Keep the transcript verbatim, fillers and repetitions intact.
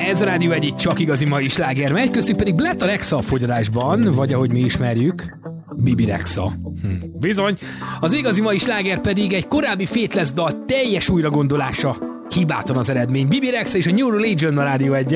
Ez a Rádió egy csak igazi mai sláger megy, köztük pedig Blatt a Rexa a fogyadásban, vagy ahogy mi ismerjük, Bibi Rexa. Hm. Bizony, az igazi mai sláger pedig egy korábbi Faithless dal teljes újragondolása. Hibátlan az eredmény. Bibi Rexa és a New Religion a Rádió egy.